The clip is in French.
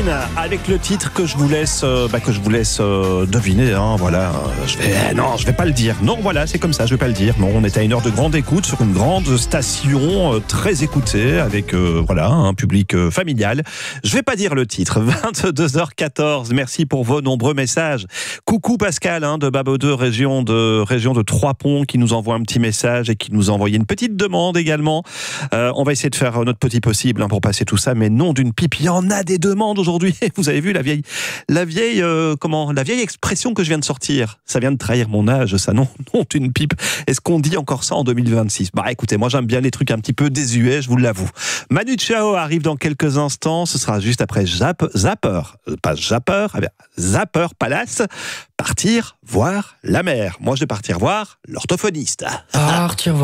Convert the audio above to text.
Martin avec le titre que je vous laisse deviner. Hein, voilà, je vais pas le dire. Non, voilà, c'est comme ça, je vais pas le dire. Non, on est à une heure de grande écoute sur une grande station très écoutée avec un public familial. Je vais pas dire le titre. 22h14. Merci pour vos nombreux messages. Coucou Pascal de Babot 2, région de Trois-Ponts, qui nous envoie un petit message et qui nous a envoyé une petite demande également. On va essayer de faire notre petit possible pour passer tout ça, mais non d'une pipe. Il y en a des demandes aujourd'hui. Vous avez vu la vieille expression que je viens de sortir. Ça vient de trahir mon âge, ça, non d'une pipe. Est-ce qu'on dit encore ça en 2026 ? Bah écoutez, moi j'aime bien les trucs un petit peu désuets, je vous l'avoue. Manu Chao arrive dans quelques instants. Ce sera juste après Zapper Palace. Partir voir la mer. Moi je vais partir voir l'orthophoniste. Partir voir